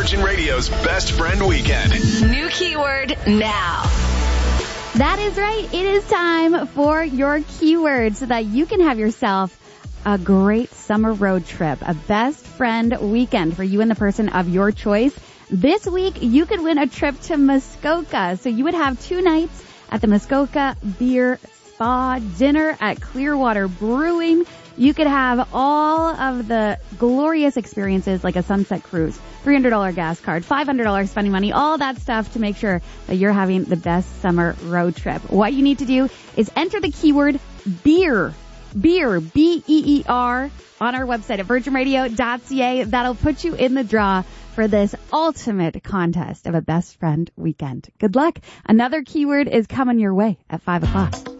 Virgin Radio's Best Friend Weekend. New keyword now. That is right. It is time for your keyword so that you can have yourself a great summer road trip, a best friend weekend for you and the person of your choice. This week, you could win a trip to Muskoka. So you would have 2 nights at the Muskoka Beer Spa, dinner at Clearwater Brewing. You could have all of the glorious experiences like a sunset cruise, $300 gas card, $500 spending money, all that stuff to make sure that you're having the best summer road trip. What you need to do is enter the keyword beer, B-E-E-R, on our website at virginradio.ca. That'll put you in the draw for this ultimate contest of a best friend weekend. Good luck. Another keyword is coming your way at 5 o'clock.